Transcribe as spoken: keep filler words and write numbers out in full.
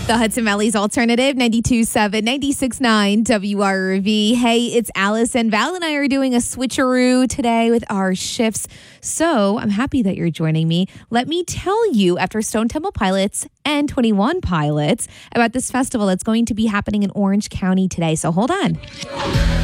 The Hudson Valley's Alternative, ninety-two point seven, ninety-six point nine W R V. Hey, it's Alice, and Val and I are doing a switcheroo today with our shifts. So I'm happy that you're joining me. Let me tell you, after Stone Temple Pilots and twenty-one Pilots, about this festival that's going to be happening in Orange County today. So hold on.